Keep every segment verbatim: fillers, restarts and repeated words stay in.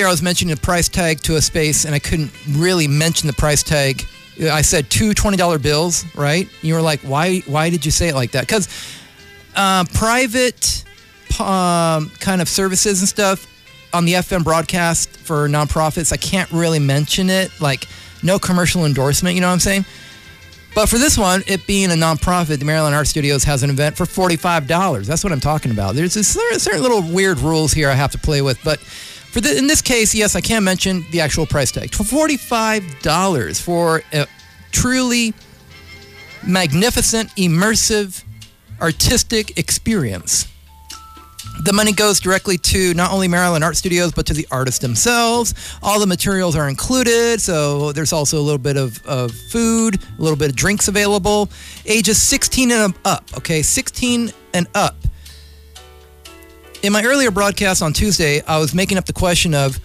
earlier I was mentioning the price tag to a space, and I couldn't really mention the price tag. I said two twenty dollar bills, right? You were like, why Why did you say it like that? Because uh, private um, kind of services and stuff on the F M broadcast for nonprofits, I can't really mention it. Like, no commercial endorsement, you know what I'm saying? But for this one, it being a nonprofit, the Maryland Art Studios has an event for forty-five dollars. That's what I'm talking about. There's a certain little weird rules here I have to play with. But for the, in this case, yes, I can mention the actual price tag. forty-five dollars for a truly magnificent, immersive, artistic experience. The money goes directly to not only Maryland Art Studios, but to the artists themselves. All the materials are included, so there's also a little bit of, of food, a little bit of drinks available. Ages sixteen and up, okay? sixteen and up. In my earlier broadcast on Tuesday, I was making up the question of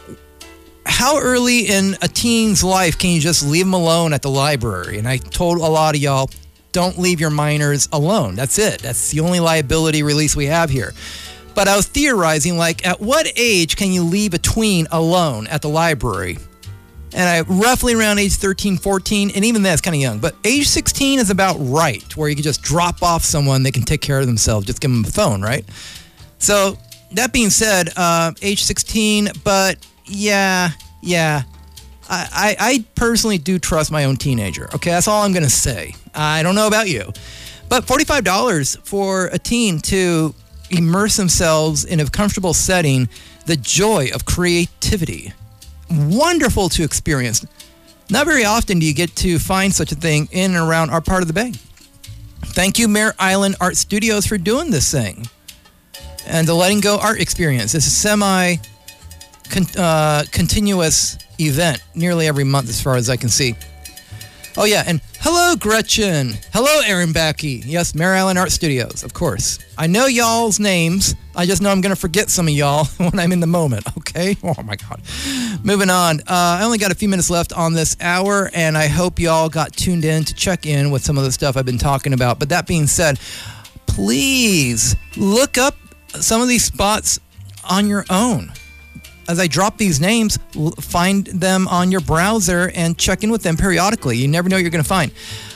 how early in a teen's life can you just leave them alone at the library? And I told a lot of y'all, don't leave your minors alone. That's it. That's the only liability release we have here. But I was theorizing, like, at what age can you leave a tween alone at the library? And I roughly around age thirteen, fourteen, and even that's kind of young. But age sixteen is about right, where you can just drop off someone, they can take care of themselves, just give them a phone, right? So that being said, uh, age sixteen, but yeah, yeah. I, I personally do trust my own teenager. Okay, that's all I'm going to say. I don't know about you. But forty-five dollars for a teen to immerse themselves in a comfortable setting, the joy of creativity. Wonderful to experience. Not very often do you get to find such a thing in and around our part of the Bay. Thank you, Mare Island Art Studios, for doing this thing. And the Letting Go Art Experience. It's a semi con- uh, continuous event nearly every month as far as I can see. Oh yeah, and hello Gretchen. Hello Aaron Backey. Yes, Mare Island Art Studios, of course. I know y'all's names. I just know I'm going to forget some of y'all when I'm in the moment, okay? Oh my God. Moving on. Uh, I only got a few minutes left on this hour, and I hope y'all got tuned in to check in with some of the stuff I've been talking about. But that being said, please look up some of these spots on your own. As I drop these names, find them on your browser and check in with them periodically. You never know what you're going to find.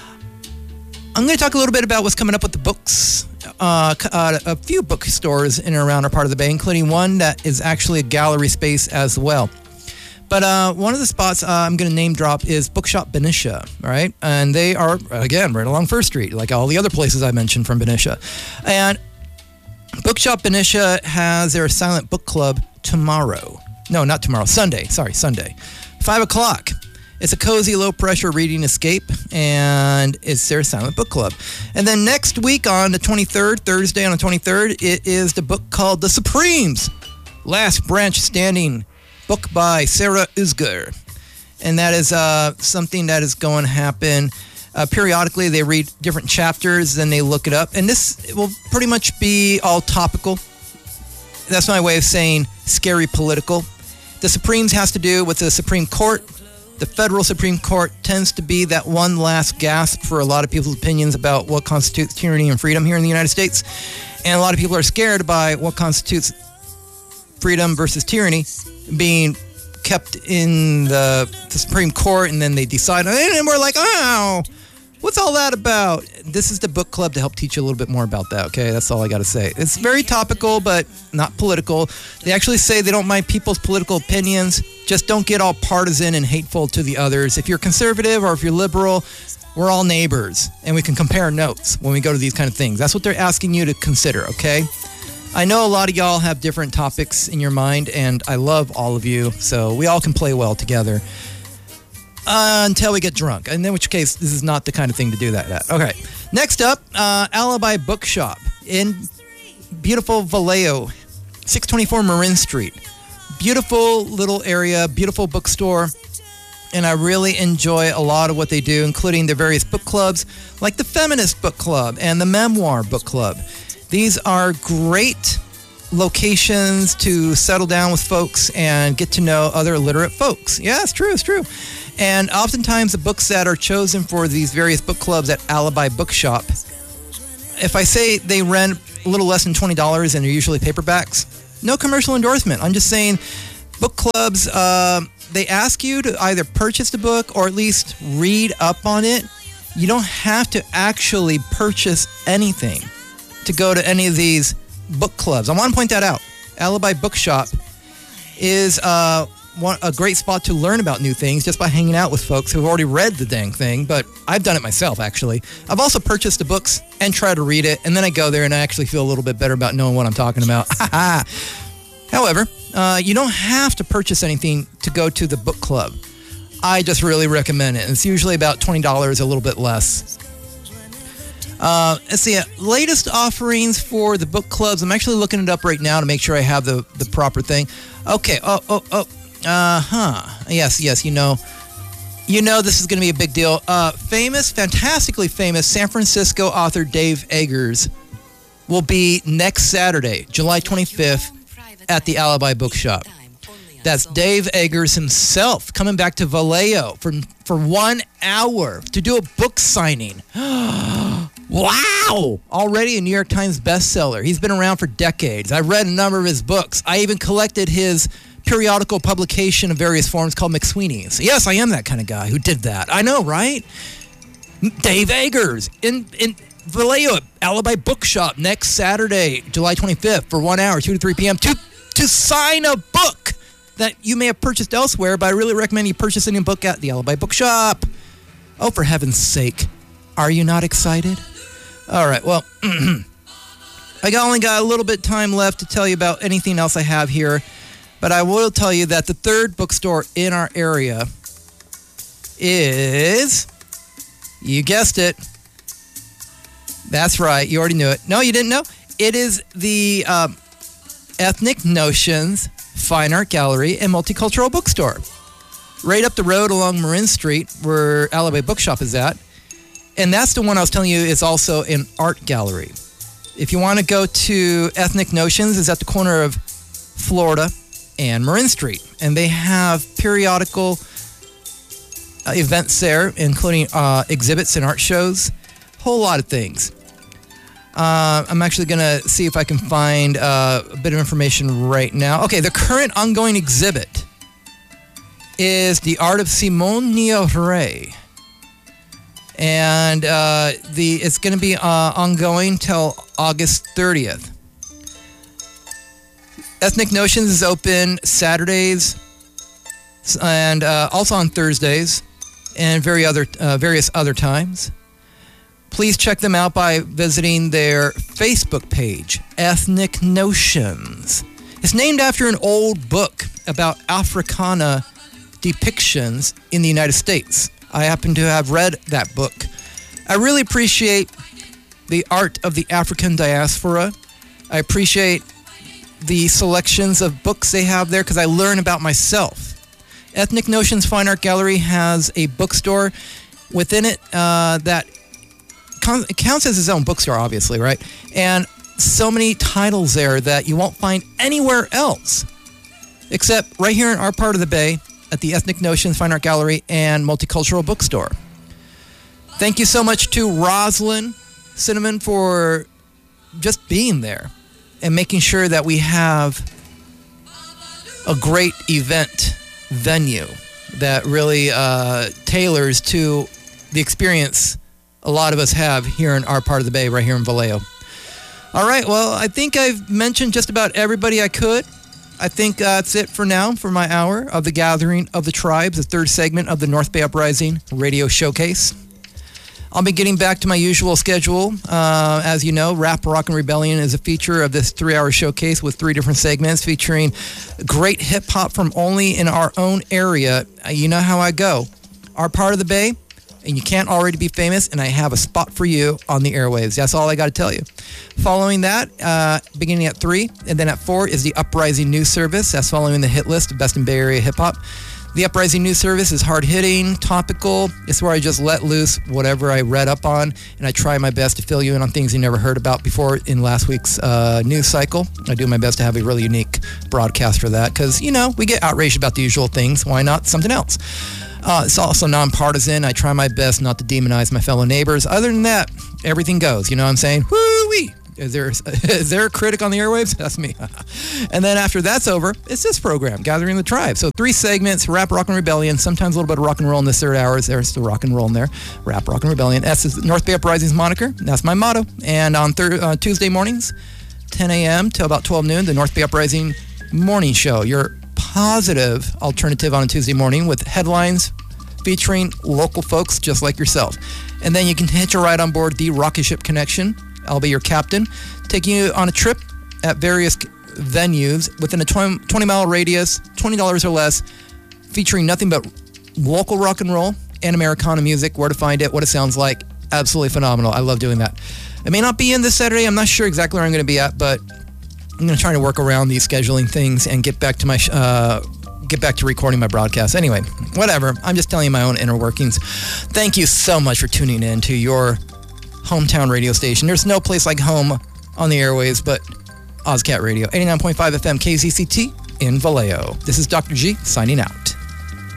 I'm going to talk a little bit about what's coming up with the books. Uh, uh, a few bookstores in and around our part of the Bay, including one that is actually a gallery space as well. But uh, one of the spots uh, I'm going to name drop is Bookshop Benicia, all right? And they are, again, right along First Street, like all the other places I mentioned from Benicia. And Bookshop Benicia has their silent book club tomorrow. No, not tomorrow. Sunday. Sorry, Sunday. Five o'clock. It's a cozy, low-pressure reading escape, and it's their silent book club. And then next week on the twenty-third, Thursday on the twenty-third, it is the book called The Supremes, Last Branch Standing, book by Sarah Usger. And that is uh, something that is going to happen uh, periodically. They read different chapters, then they look it up. And this will pretty much be all topical. That's my way of saying scary political. The Supremes has to do with the Supreme Court. The federal Supreme Court tends to be that one last gasp for a lot of people's opinions about what constitutes tyranny and freedom here in the United States. And a lot of people are scared by what constitutes freedom versus tyranny being kept in the, the Supreme Court, and then they decide, and we're like, oh, what's all that about? This is the book club to help teach you a little bit more about that, okay? That's all I got to say. It's very topical, but not political. They actually say they don't mind people's political opinions. Just don't get all partisan and hateful to the others. If you're conservative or if you're liberal, we're all neighbors, and we can compare notes when we go to these kind of things. That's what they're asking you to consider, okay? I know a lot of y'all have different topics in your mind, and I love all of you, so we all can play well together. Uh, until we get drunk, and in which case this is not the kind of thing to do that at. Okay, next up, uh, Alibi Bookshop in beautiful Vallejo, six twenty-four Marin Street. Beautiful little area, beautiful bookstore, and I really enjoy a lot of what they do, including their various book clubs, like the Feminist Book Club and the Memoir Book Club. These are great locations to settle down with folks and get to know other literate folks. Yeah, it's true, it's true. And oftentimes the books that are chosen for these various book clubs at Alibi Bookshop, if I say they rent a little less than twenty dollars and they're usually paperbacks, no commercial endorsement. I'm just saying Book clubs, uh, they ask you to either purchase the book or at least read up on it. You don't have to actually purchase anything to go to any of these book clubs. I want to point that out. Alibi Bookshop is uh, one, a great spot to learn about new things just by hanging out with folks who've already read the dang thing, but I've done it myself, actually. I've also purchased the books and tried to read it, and then I go there and I actually feel a little bit better about knowing what I'm talking about. However, uh, you don't have to purchase anything to go to the book club. I just really recommend it. It's usually about twenty dollars, a little bit less. Uh, let's see, uh, latest offerings for the book clubs. I'm actually looking it up right now to make sure I have the, the proper thing. Okay, oh, oh, oh, uh-huh. Yes, yes, you know. You know this is going to be a big deal. Uh, famous, fantastically famous San Francisco author Dave Eggers will be next Saturday, July twenty-fifth, at the Alibi Bookshop. That's Dave Eggers himself coming back to Vallejo for, for one hour to do a book signing. Wow! Already a New York Times bestseller. He's been around for decades. I read a number of his books. I even collected his periodical publication of various forms called McSweeney's. Yes, I am that kind of guy who did that. I know, right? Dave Eggers in in Vallejo, Alibi Bookshop next Saturday, July twenty-fifth for one hour, two to three p.m. to to sign a book that you may have purchased elsewhere, but I really recommend you purchase a new book at the Alibi Bookshop. Oh, for heaven's sake. Are you not excited? All right, well, I got- only got a little bit time left to tell you about anything else I have here, but I will tell you that the third bookstore in our area is, you guessed it, that's right, you already knew it. No, you didn't know? It is the uh, Ethnic Notions Fine Art Gallery and Multicultural Bookstore. Right up the road along Marin Street, where Alibi Bookshop is at. And that's the one I was telling you is also an art gallery. If you want to go to Ethnic Notions, it's at the corner of Florida and Marin Street. And they have periodical uh, events there, including uh, exhibits and art shows. Whole lot of things. Uh, I'm actually going to see if I can find uh, a bit of information right now. Okay, the current ongoing exhibit is The Art of Simone Nioré. And uh, the it's going to be uh, ongoing till August thirtieth. Ethnic Notions is open Saturdays and uh, also on Thursdays and very other uh, various other times. Please check them out by visiting their Facebook page, Ethnic Notions. It's named after an old book about Africana depictions in the United States. I happen to have read that book. I really appreciate the art of the African diaspora. I appreciate the selections of books they have there because I learn about myself. Ethnic Notions Fine Art Gallery has a bookstore within it uh, that con- it counts as its own bookstore, obviously, right? And so many titles there that you won't find anywhere else except right here in our part of the Bay at the Ethnic Notions Fine Art Gallery and Multicultural Bookstore. Thank you so much to Rosalind Cinnamon for just being there and making sure that we have a great event venue that really uh, tailors to the experience a lot of us have here in our part of the Bay, right here in Vallejo. All right, well, I think I've mentioned just about everybody I could. I think uh, that's it for now for my hour of the Gathering of the Tribes, the third segment of the North Bay Uprising Radio Showcase. I'll be getting back to my usual schedule. Uh, as you know, Rap, Rock, and Rebellion is a feature of this three-hour showcase with three different segments featuring great hip-hop from only in our own area. Uh, you know how I go. Our part of the Bay, and you can't already be famous, and I have a spot for you on the airwaves. That's all I got to tell you. Following that, uh, beginning at three, and then at four is the Uprising News Service. That's following the hit list of Best in Bay Area Hip-Hop. The Uprising News Service is hard-hitting, topical. It's where I just let loose whatever I read up on, and I try my best to fill you in on things you never heard about before in last week's uh, news cycle. I do my best to have a really unique broadcast for that because, you know, we get outraged about the usual things. Why not something else? Uh, it's also nonpartisan. I try my best not to demonize my fellow neighbors. Other than that, everything goes. You know what I'm saying? Woo-wee! Is there is there a critic on the airwaves? That's me. And then after that's over, it's this program, Gathering the Tribe. So three segments, rap, rock, and rebellion. Sometimes a little bit of rock and roll in this third hour. There's the rock and roll in there. Rap, rock, and rebellion. That's is North Bay Uprising's moniker. That's my motto. And on thir- uh, Tuesday mornings, ten a.m. till about twelve noon, the North Bay Uprising Morning Show. Your positive alternative on a Tuesday morning with headlines featuring local folks just like yourself. And then you can hitch a ride on board the Rocket Ship Connection. I'll be your captain, taking you on a trip at various venues within a twenty mile radius, twenty dollars or less, featuring nothing but local rock and roll and Americana music, where to find it, what it sounds like. Absolutely phenomenal. I love doing that. It may not be in this Saturday. I'm not sure exactly where I'm going to be at, but I'm going to try to work around these scheduling things and get back to my uh, get back to recording my broadcast. Anyway, whatever. I'm just telling you my own inner workings. Thank you so much for tuning in to your hometown radio station. There's no place like home on the airwaves but Ozcat Radio, eighty-nine point five F M K Z C T in Vallejo. This is Doctor G signing out.